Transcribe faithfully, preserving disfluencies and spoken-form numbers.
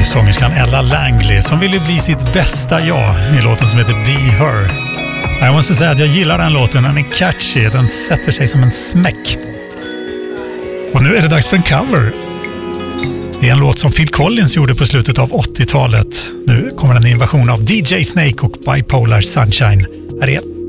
sångerskan Ella Langley som ville bli sitt bästa jag i låten som heter Be Her. Jag måste säga att jag gillar den låten, den är catchy, den sätter sig som en smäck. Och nu är det dags för en cover. Det är en låt som Phil Collins gjorde på slutet av åttiotalet. Nu kommer en invasion av D J Snake och Bipolar Sunshine. Här är